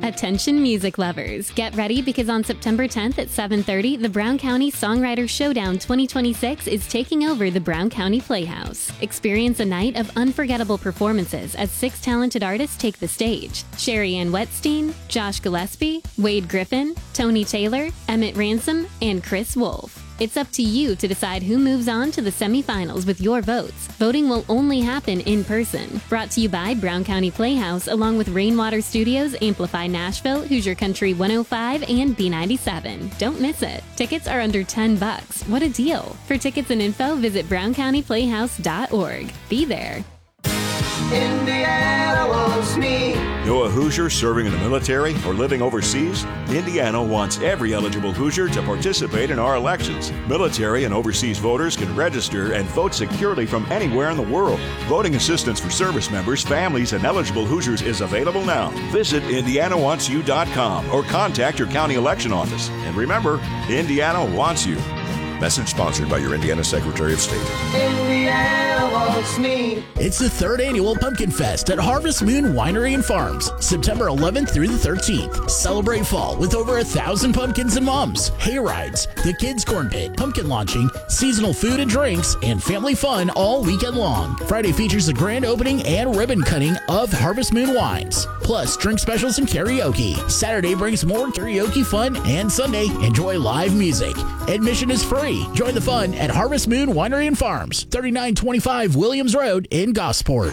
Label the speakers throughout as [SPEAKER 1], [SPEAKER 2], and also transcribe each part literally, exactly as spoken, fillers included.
[SPEAKER 1] Attention music lovers, get ready because on September tenth at seven thirty, the Brown County Songwriter Showdown twenty twenty-six is taking over the Brown County Playhouse. Experience a night of unforgettable performances as six talented artists take the stage. Sherry Ann Wetstein, Josh Gillespie, Wade Griffin, Tony Taylor, Emmett Ransom, and Chris Wolf. It's up to you to decide who moves on to the semifinals with your votes. Voting will only happen in person. Brought to you by Brown County Playhouse, along with Rainwater Studios, Amplify Nashville, Hoosier Country one oh five, and B ninety-seven. Don't miss it. Tickets are under ten bucks. What a deal. For tickets and info, visit brown county playhouse dot org. Be there.
[SPEAKER 2] Indiana wants me.
[SPEAKER 3] Know a Hoosier serving in the military or living overseas? Indiana wants every eligible Hoosier to participate in our elections. Military and overseas voters can register and vote securely from anywhere in the world. Voting assistance for service members, families, and eligible Hoosiers is available now. Visit indiana wants you dot com or contact your county election office. And remember, Indiana wants you. Message sponsored by your Indiana Secretary of State.
[SPEAKER 2] Indiana wants me.
[SPEAKER 4] It's the third annual Pumpkin Fest at Harvest Moon Winery and Farms, September eleventh through the thirteenth. Celebrate fall with over a thousand pumpkins and mums, hay rides, the kids' corn pit, pumpkin launching, seasonal food and drinks, and family fun all weekend long. Friday features the grand opening and ribbon cutting of Harvest Moon wines, plus drink specials and karaoke. Saturday brings more karaoke fun, and Sunday, enjoy live music. Admission is free. Join the fun at Harvest Moon Winery and Farms, thirty-nine twenty-five Williams Road in Gosport.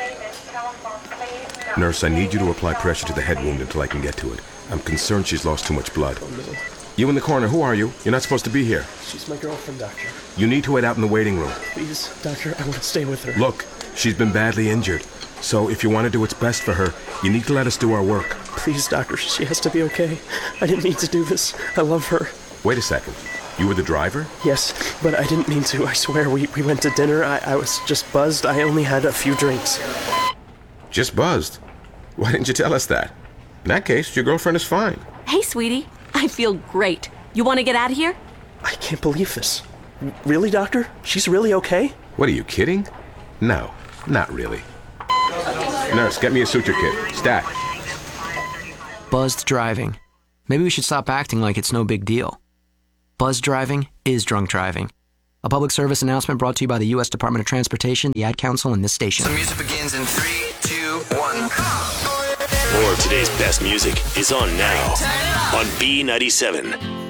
[SPEAKER 5] Nurse, I need you to apply pressure to the head wound until I can get to it. I'm concerned she's lost too much blood. You in the corner, who are you? You're not supposed to be here.
[SPEAKER 6] She's my girlfriend, doctor.
[SPEAKER 5] You need to wait out in the waiting room.
[SPEAKER 6] Please, doctor, I want to stay with her.
[SPEAKER 5] Look, she's been badly injured. So if you want to do what's best for her, you need to let us do our work.
[SPEAKER 6] Please, doctor, she has to be okay. I didn't mean to do this. I love her.
[SPEAKER 5] Wait a second. You were the driver?
[SPEAKER 6] Yes, but I didn't mean to. I swear, we, we went to dinner. I, I was just buzzed. I only had a few drinks.
[SPEAKER 5] Just buzzed? Why didn't you tell us that? In that case, your girlfriend is fine.
[SPEAKER 7] Hey, sweetie. I feel great. You want to get out of here?
[SPEAKER 6] I can't believe this. Really, doctor? She's really okay?
[SPEAKER 5] What, are you kidding? No, not really. Nurse, get me a suture kit. Stat.
[SPEAKER 8] Buzzed driving. Maybe we should stop acting like it's no big deal. Buzzed driving is drunk driving. A public service announcement brought to you by the U S Department of Transportation, the Ad Council, and this station.
[SPEAKER 9] The music begins in three, two, one.
[SPEAKER 10] More of today's best music is on now on B ninety-seven.